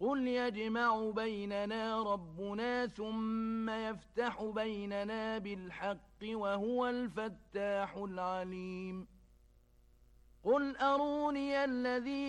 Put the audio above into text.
قل يجمع بيننا ربنا ثم يفتح بيننا بالحق وهو الفتاح العليم قل أروني الذي